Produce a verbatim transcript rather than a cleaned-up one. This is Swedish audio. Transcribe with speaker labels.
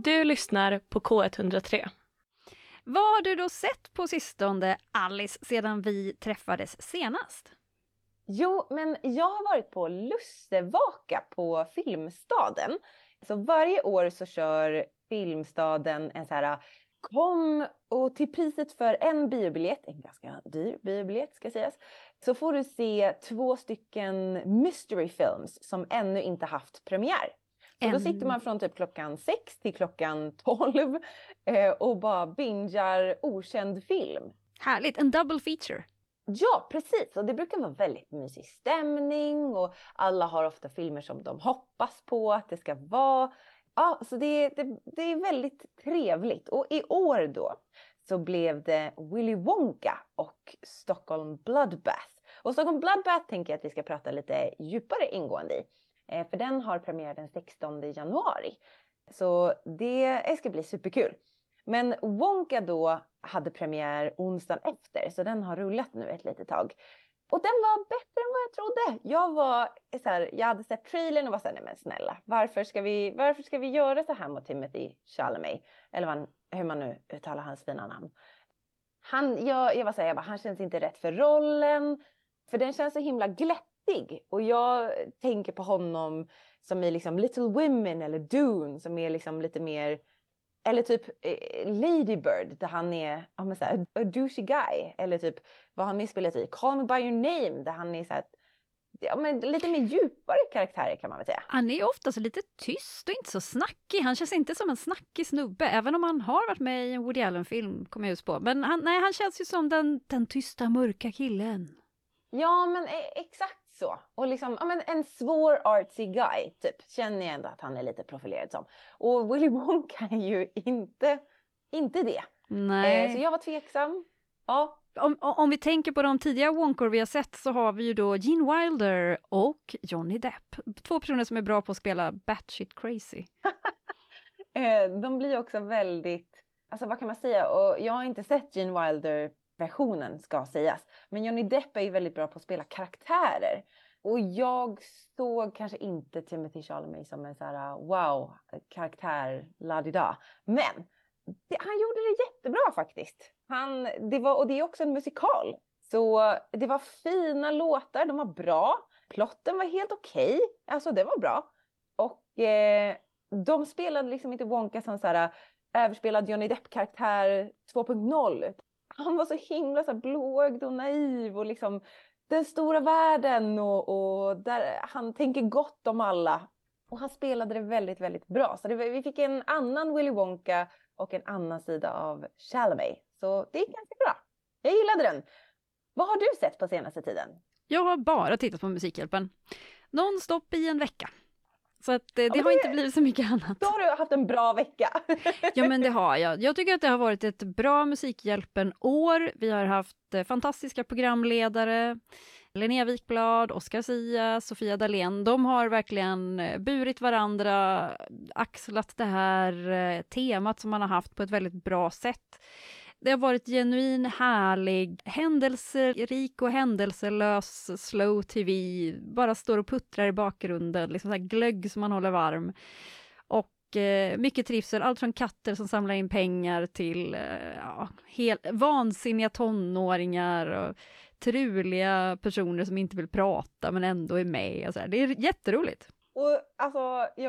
Speaker 1: Du lyssnar på K ett noll tre.
Speaker 2: Vad har du då sett på sistone, Alice, sedan vi träffades senast?
Speaker 3: Jo, men jag har varit på Lustevaka på Filmstaden. Så varje år så kör Filmstaden en så här kom och till priset för en biobiljett, en ganska dyr biobiljett ska sägas, så får du se två stycken mystery films som ännu inte haft premiär. Så en... då sitter man från typ klockan sex till klockan tolv eh, och bara bingar okänd film.
Speaker 2: Härligt, en double feature.
Speaker 3: Ja, precis. Och det brukar vara väldigt mysig stämning och alla har ofta filmer som de hoppas på att det ska vara. Ja, så det, det, det är väldigt trevligt. Och i år då så blev det Willy Wonka och Stockholm Bloodbath. Och Stockholm Bloodbath tänker jag att vi ska prata lite djupare ingående i. Eh, för den har premiär den sextonde januari. Så det ska bli superkul. Men Wonka då hade premiär onsdagen efter. Så den har rullat nu ett litet tag. Och den var bättre än vad jag trodde. Jag var så här, jag hade sett trailern och var så här, nej men snälla. Varför ska vi, varför ska vi göra så här mot Timothy Chalamet? Eller vad, hur man nu uttalar hans fina namn. Han, jag, jag var så här, jag bara, han känns inte rätt för rollen. För den känns så himla glättig. Och jag tänker på honom som i liksom Little Women eller Dune. Som är liksom lite mer... Eller typ eh, Lady Bird där han är ja, men så här, a douchey guy. Eller typ vad han misspelat i Call Me By Your Name där han är så här, ja, men lite mer djupare karaktärer kan man väl säga.
Speaker 2: Han är ofta så lite tyst och inte så snackig. Han känns inte som en snackig snubbe. Även om han har varit med i en Woody Allen-film kommer jag just på. Men han, nej, han känns ju som den, den tysta mörka killen.
Speaker 3: Ja men eh, exakt så. Och liksom ja, men en svår artsy guy typ. Känner jag ändå att han är lite profilerad som. Och Willy Wonka är ju inte, inte det.
Speaker 2: Nej.
Speaker 3: Eh, så jag var tveksam. Ja.
Speaker 2: Om, om vi tänker på de tidiga Wonkor vi har sett så har vi ju då Gene Wilder och Johnny Depp. Två personer som är bra på att spela batshit crazy.
Speaker 3: eh, de blir också väldigt, alltså vad kan man säga? Och jag har inte sett Gene Wilder-versionen ska sägas. Men Johnny Depp är ju väldigt bra på att spela karaktärer. Och jag såg kanske inte Timothy Chalamet som en så här wow-karaktär, la-di-da. Men det, han gjorde det jättebra faktiskt. Han, det var, och det är också en musikal. Så det var fina låtar, de var bra. Plotten var helt okej. Okay. Alltså det var bra. Och eh, de spelade liksom inte Wonka som så här överspelad Johnny Depp-karaktär två punkt noll. Han var så himla så här blåögd och naiv och liksom den stora världen och, och där han tänker gott om alla. Och han spelade det väldigt, väldigt bra. Så det, vi fick en annan Willy Wonka och en annan sida av Chalamet. Så det är ganska bra. Jag gillade den. Vad har du sett på senaste tiden?
Speaker 2: Jag har bara tittat på Musikhjälpen. Non-stop i en vecka. Så att det, det
Speaker 3: ja,
Speaker 2: har inte blivit så mycket annat.
Speaker 3: Då har du haft en bra vecka.
Speaker 2: Ja men det har jag. Jag tycker att det har varit ett bra Musikhjälpen-år. Vi har haft fantastiska programledare. Linnea Wikblad, Oscar Sia, Sofia Dalén. De har verkligen burit varandra, axlat det här temat som man har haft på ett väldigt bra sätt. Det har varit genuin, härlig, händelserik och händelselös slow tv. Bara står och puttrar i bakgrunden, liksom så här glögg som man håller varm. Och eh, mycket trivsel, allt från katter som samlar in pengar till eh, ja, helt vansinniga tonåringar och truliga personer som inte vill prata men ändå är med. Och så här. Det är jätteroligt.
Speaker 3: Och alltså, jag